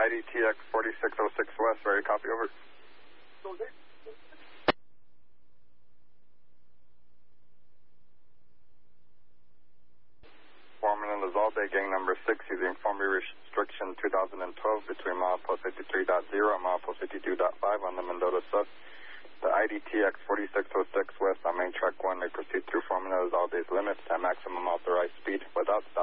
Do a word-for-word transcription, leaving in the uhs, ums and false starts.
I D T X forty-six oh six West, ready to copy, over. Foreman and Lizalde, gang number six, using formula restriction two thousand twelve between milepost fifty-three point zero and milepost fifty-two point five on the Mendota sub. The I D T X forty-six oh six West on main track one may proceed through Foreman and Lizalde's limits at maximum authorized speed without stop.